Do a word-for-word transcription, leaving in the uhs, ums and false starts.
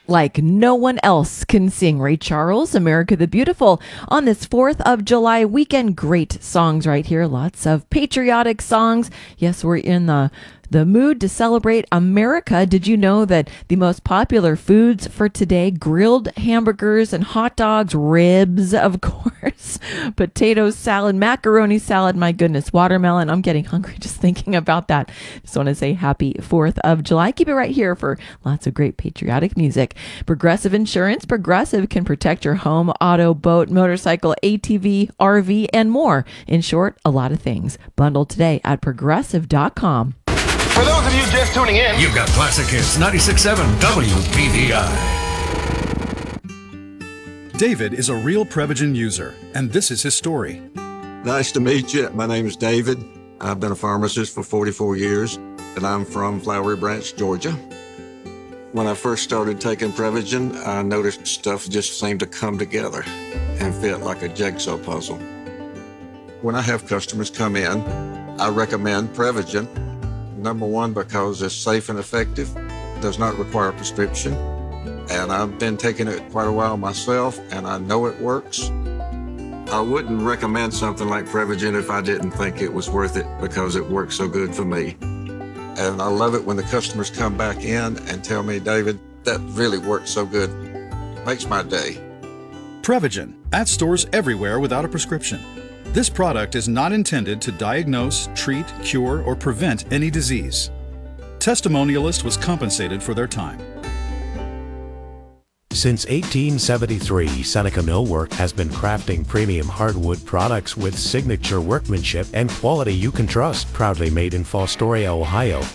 like no one else can sing. Ray Charles, America the Beautiful, on this fourth of July weekend. Great songs right here. Lots of patriotic songs. Yes, we're in the the mood to celebrate America. Did you know that the most popular foods for today, grilled hamburgers and hot dogs, ribs, of course, potato salad, macaroni salad, my goodness, watermelon. I'm getting hungry just thinking about that. Just want to say happy fourth of July. Keep it right here for lots of great patriotic music. Progressive Insurance. Progressive can protect your home, auto, boat, motorcycle, A T V, R V, and more. In short, a lot of things. Bundle today at progressive dot com. For those of you just tuning in, you've got Classic Hits ninety-six point seven W P V I. David is a real Prevagen user, and this is his story. Nice to meet you. My name is David. I've been a pharmacist for forty-four years, and I'm from Flowery Branch, Georgia. When I first started taking Prevagen, I noticed stuff just seemed to come together and fit like a jigsaw puzzle. When I have customers come in, I recommend Prevagen. Number one, because it's safe and effective, does not require a prescription, and I've been taking it quite a while myself, and I know it works. I wouldn't recommend something like Prevagen if I didn't think it was worth it, because it works so good for me. And I love it when the customers come back in and tell me, David, that really works so good. Makes my day. Prevagen, at stores everywhere without a prescription. This product is not intended to diagnose, treat, cure, or prevent any disease. Testimonialist was compensated for their time. Since eighteen seventy-three, Seneca Millwork has been crafting premium hardwood products with signature workmanship and quality you can trust. Proudly made in Fostoria, Ohio,